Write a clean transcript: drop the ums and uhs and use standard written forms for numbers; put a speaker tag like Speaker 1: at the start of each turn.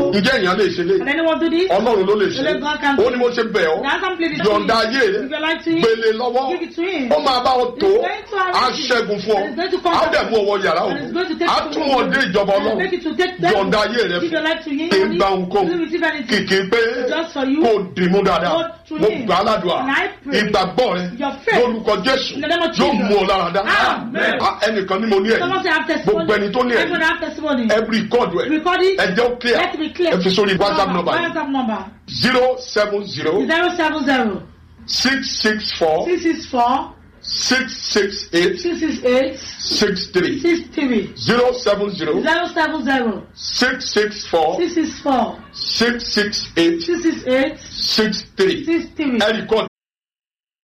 Speaker 1: ǹjẹ́ èèyàn lè ṣe lé?
Speaker 2: Can anyone do this?
Speaker 1: Ọlọ́run ló lè ṣe.
Speaker 2: Only God can do
Speaker 1: Ó ní mo ṣe bẹ̀ ọ́.
Speaker 2: Now some play this.
Speaker 1: Yọ̀ǹda ayé rẹ̀.
Speaker 2: If you like to
Speaker 1: Gbélé lọ́wọ́.
Speaker 2: give it to him.
Speaker 1: Ó máa bá ọ tó.
Speaker 2: He's going to arrange it.
Speaker 1: Aṣẹ́gun fún ọ.
Speaker 2: And he's going to come
Speaker 1: Á
Speaker 2: back.
Speaker 1: dẹ̀ mú ọwọ́ yàrá
Speaker 2: And he's going to
Speaker 1: òkú.
Speaker 2: take
Speaker 1: Á
Speaker 2: you
Speaker 1: tún
Speaker 2: to
Speaker 1: wọn dé ìjọba
Speaker 2: and
Speaker 1: Ọlọ́run.
Speaker 2: make it to take them.
Speaker 1: Yọ̀ǹda ayé rẹ̀
Speaker 2: Give your life to him.
Speaker 1: kì í gba ohunkóhun.
Speaker 2: Don't receive anything.
Speaker 1: Kìkì pé
Speaker 2: Just for you.
Speaker 1: kò dìmú dáadáa.
Speaker 2: Go to
Speaker 1: Mo
Speaker 2: him.
Speaker 1: gbà á ládùúgbà.
Speaker 2: And I pray.
Speaker 1: Ìgbàgbọ́ rẹ
Speaker 2: Your faith.
Speaker 1: lórúkọ Jésù
Speaker 2: In the name of
Speaker 1: yóò
Speaker 2: Jesus.
Speaker 1: mú ọ lára dá.
Speaker 2: Amen.
Speaker 1: Ẹnìkan ní mo ní ẹ̀rí.
Speaker 2: Someone say I have testimony.
Speaker 1: Gbogbo ẹni tó ní ẹ̀rí.
Speaker 2: Everyone have testimony.
Speaker 1: Every record ẹ̀.
Speaker 2: Record it.
Speaker 1: Ẹ jẹ́ ó clear.
Speaker 2: Let me clear.
Speaker 1: Ẹ fi sórí WhatsApp number yìí.
Speaker 2: WhatsApp number.
Speaker 1: 070
Speaker 2: 070
Speaker 1: 664
Speaker 2: 664
Speaker 1: 668
Speaker 2: 668
Speaker 1: 63
Speaker 2: 63
Speaker 1: 070
Speaker 2: 070
Speaker 1: 664
Speaker 2: 664
Speaker 1: 668
Speaker 2: 668
Speaker 1: 63.
Speaker 2: 63.
Speaker 1: Ẹ record